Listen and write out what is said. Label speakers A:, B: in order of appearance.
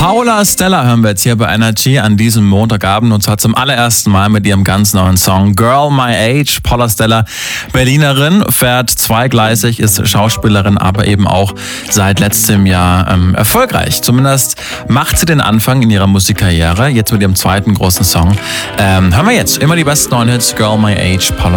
A: Paula Stella hören wir jetzt hier bei Energy an diesem Montagabend, und zwar zum allerersten Mal mit ihrem ganz neuen Song Girl My Age. Paula Stella, Berlinerin, fährt zweigleisig, ist Schauspielerin, aber eben auch seit letztem Jahr erfolgreich. Zumindest macht sie den Anfang in ihrer Musikkarriere, jetzt mit ihrem zweiten großen Song. Hören wir jetzt immer die besten neuen Hits, Girl My Age, Paula